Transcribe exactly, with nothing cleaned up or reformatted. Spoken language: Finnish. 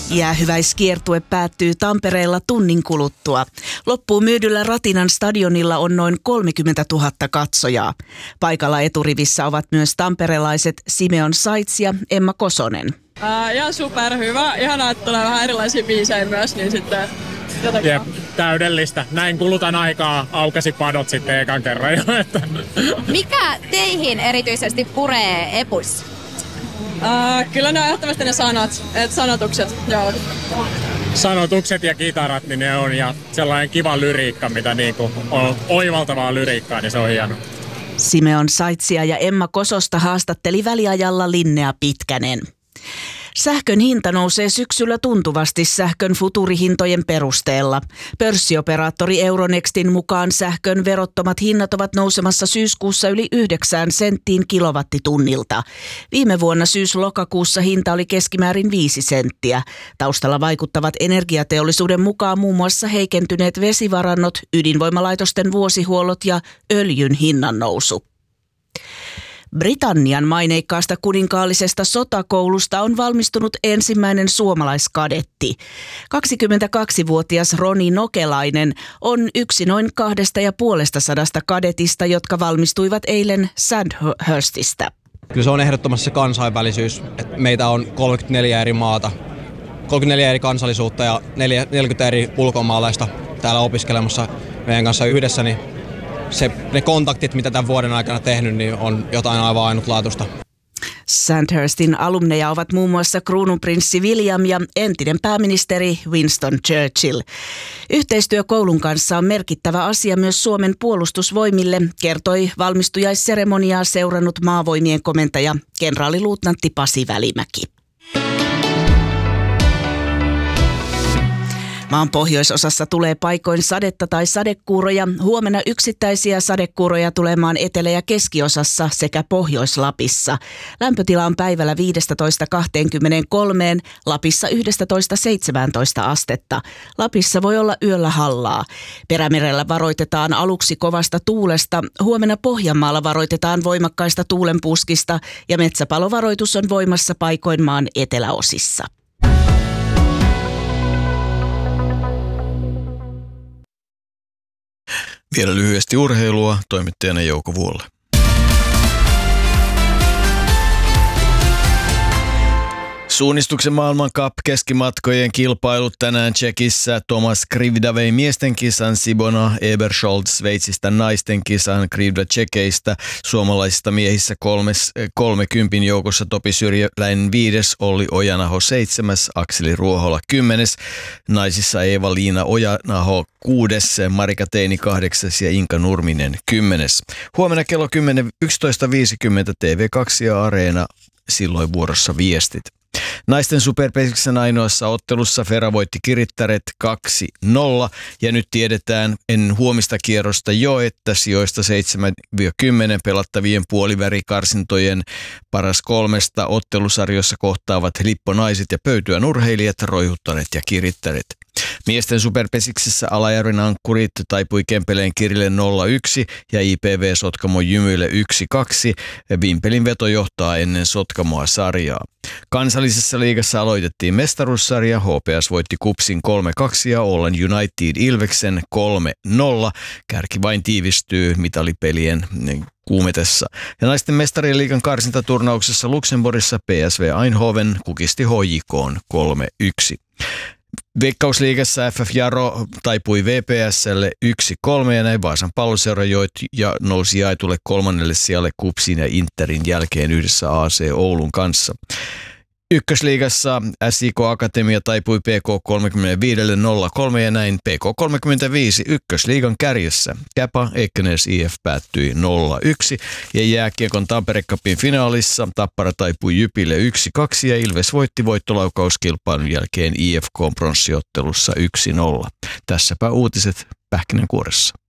Jäähyväiskiertue päättyy Tampereella tunnin kuluttua. Loppuun myydyllä Ratinan stadionilla on noin kolmekymmentätuhatta katsojaa. Paikalla eturivissä ovat myös tamperelaiset Simeon Saitz ja Emma Kosonen. Äh, ihan superhyvä. Ihanaa, että tulee vähän erilaisia biisejä myös, niin sitten jotenkin. Jep, täydellistä. Näin kulutan aikaa, aukesi padot sitten ekan kerran jo. Mikä teihin erityisesti puree epuissa? Äh, kyllä ne on ehdottomasti ne sanat, et sanotukset, joo. Sanotukset ja kitarat, niin ne on, ja sellainen kiva lyriikka, mitä niinku on oivaltavaa lyriikkaa, niin se on hieno. Simeon Saitzia ja Emma Kososta haastatteli väliajalla Linnea Pitkänen. Sähkön hinta nousee syksyllä tuntuvasti sähkön futurihintojen perusteella. Pörssioperaattori Euronextin mukaan sähkön verottomat hinnat ovat nousemassa syyskuussa yli yhdeksään senttiin kilowattitunnilta. Viime vuonna syys-lokakuussa hinta oli keskimäärin viisi senttiä. Taustalla vaikuttavat energiateollisuuden mukaan muun muassa heikentyneet vesivarannot, ydinvoimalaitosten vuosihuollot ja öljyn hinnan nousu. Britannian maineikkaasta kuninkaallisesta sotakoulusta on valmistunut ensimmäinen suomalaiskadetti. kaksikymmentäkaksivuotias Roni Nokelainen on yksi noin kahdesta ja puolesta sadasta kadetista, jotka valmistuivat eilen Sandhurstista. Kyllä se on ehdottomasti se kansainvälisyys. Että meitä on kolmekymmentäneljä eri maata, kolmekymmentäneljä eri kansallisuutta ja neljäkymmentä eri ulkomaalaista täällä opiskelemassa meidän kanssa yhdessä, niin Se, ne kontaktit, mitä tämän vuoden aikana tehnyt, niin on jotain aivan ainutlaatuista. Sandhurstin alumneja ovat muun muassa kruununprinssi William ja entinen pääministeri Winston Churchill. Yhteistyö koulun kanssa on merkittävä asia myös Suomen puolustusvoimille, kertoi valmistujaisseremoniaa seurannut maavoimien komentaja kenraaliluutnantti Pasi Välimäki. Maan pohjoisosassa tulee paikoin sadetta tai sadekuuroja. Huomenna yksittäisiä sadekuuroja tulee maan etelä- ja keskiosassa sekä Pohjois-Lapissa. Lämpötila on päivällä viisitoista kaksikymmentäkolme, Lapissa yksitoista seitsemäntoista astetta. Lapissa voi olla yöllä hallaa. Perämerellä varoitetaan aluksi kovasta tuulesta. Huomenna Pohjanmaalla varoitetaan voimakkaista tuulenpuskista ja metsäpalovaroitus on voimassa paikoin maan eteläosissa. Vielä lyhyesti urheilua, toimittajana Jouko Vuolle. Suunnistuksen maailman cup keskimatkojen kilpailut tänään Tšekissä. Tomas Krivda vei miesten kisan, Sibona Eberscholdt Sveitsistä naisten kisan, Krivda Tšekeistä. Suomalaisista miehissä kolmes, kolme kympin joukossa Topi Syrjäläinen viides, Olli Ojanaho seitsemäs, Akseli Ruohola kymmenes. Naisissa Eeva-Liina Ojanaho kuudes, Marika Teini kahdeksas ja Inka Nurminen kymmenes. Huomenna kello kymmenen yksitoista viisikymmentä T V kaksi ja Areena, silloin vuorossa viestit. Naisten superpesiksen ainoassa ottelussa Fera voitti Kirittäret kaksi nolla ja nyt tiedetään ennen huomista kierrosta jo, että sijoista seitsemän kymmenen pelattavien puolivärikarsintojen paras kolmesta ottelusarjossa kohtaavat Lipponaiset ja Pöytyän urheilijat, Roihuttaret ja Kirittäret. Miesten superpesiksessä Alajärven ankkurit taipui Kempeleen Kirille nolla yksi ja I P V Sotkamo Jymylle yksi kaksi. Vimpelin veto johtaa ennen Sotkamoa sarjaa. Kansallisessa liigassa aloitettiin mestaruussarja. H P S voitti Kupsin kolme kaksi ja Ollen United Ilveksen kolme nolla. Kärki vain tiivistyy mitalipelien kuumetessa. Ja naisten mestarien liigan karsintaturnauksessa Luxemburgissa P S V Eindhoven kukisti H J K:n kolme yksi. Veikkausliigassa F F Jaro taipui V P S:lle yksi kolme ja näin Vaasan Palloseura joit ja nousi jaetulle kolmannelle sijalle Kupsin ja Interin jälkeen yhdessä A C Oulun kanssa. Ykkösliigassa S I K Akatemia taipui P K kolmekymmentäviisi nolla kolme ja näin P K kolmekymmentäviisi ykkösliigan kärjessä. Käpa Ekenäs I F päättyi nolla yksi ja jääkiekon Tampere Cupin finaalissa Tappara taipui Jypille yksi kaksi ja Ilves voitti voittolaukauskilpailun jälkeen I F K pronssiottelussa yksi nolla. Tässäpä uutiset pähkinänkuoressa.